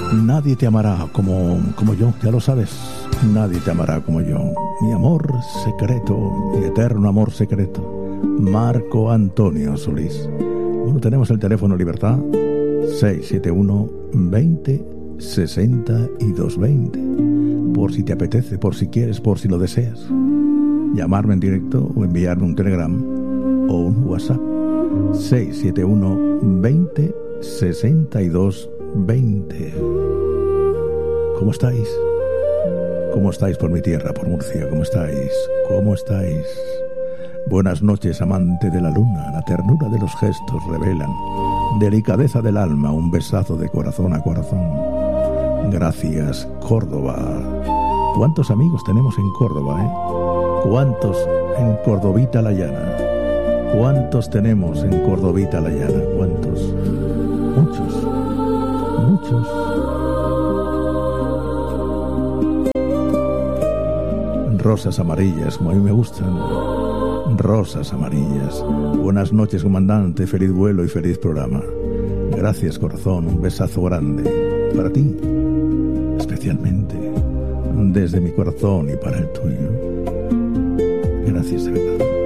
Nadie te amará como yo, ya lo sabes. Nadie te amará como yo. Mi amor secreto, mi eterno amor secreto. Marco Antonio Solís. Bueno, tenemos el teléfono Libertad 671 20 62 20. Por si te apetece, por si quieres, por si lo deseas. Llamarme en directo o enviarme un telegram o un WhatsApp 671 20 62 20. ¿Cómo estáis? ¿Cómo estáis por mi tierra, por Murcia? ¿Cómo estáis? ¿Cómo estáis? Buenas noches, amante de la luna. La ternura de los gestos revelan delicadeza del alma, un besazo de corazón a corazón. Gracias, Córdoba. ¿Cuántos amigos tenemos en Córdoba, ¿Cuántos en Cordovita la Llana? ¿Cuántos tenemos en Cordovita la Llana? ¿Cuántos? Muchos. Muchos. Rosas amarillas, como a mí me gustan. Rosas amarillas. Buenas noches, comandante. Feliz vuelo y feliz programa. Gracias, corazón. Un besazo grande. Para ti, especialmente. Desde mi corazón y para el tuyo. Gracias de verdad.